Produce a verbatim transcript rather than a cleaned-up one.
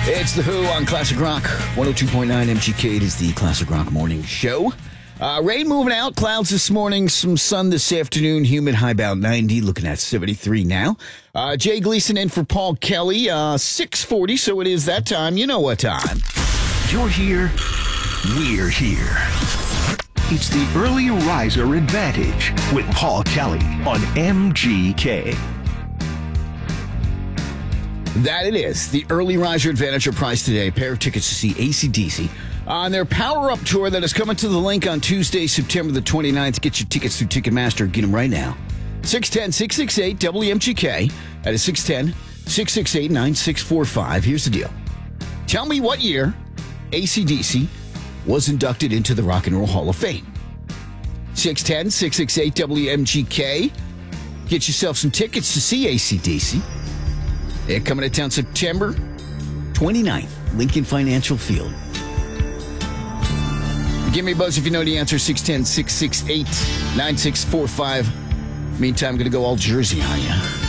It's The Who on Classic Rock. one oh two point nine M G K. It is the Classic Rock Morning Show. Uh, rain moving out, clouds this morning, some sun this afternoon, humid, high about ninety, looking at seventy-three now. Uh, Jay Gleason in for Paul Kelly, uh, six forty, so it is that time. You know what time. You're here, we're here. It's the Early Riser Advantage with Paul Kelly on M G K. That it is. The Early Riser Advantage are priced today. A pair of tickets to see A C D C on their Power Up Tour that is coming to the link on Tuesday, September the twenty-ninth. Get your tickets through Ticketmaster. Get them right now. six one zero, six six eight, W M G K. That is six one zero, six six eight, nine six four five. Here's the deal. Tell me what year A C D C was inducted into the Rock and Roll Hall of Fame. six one zero, six six eight, W M G K. Get yourself some tickets to see A C D C. They're coming to town September twenty-ninth, Lincoln Financial Field. Give me a buzz if you know the answer, six one zero, six six eight, nine six four five. Meantime, I'm going to go all Jersey on you.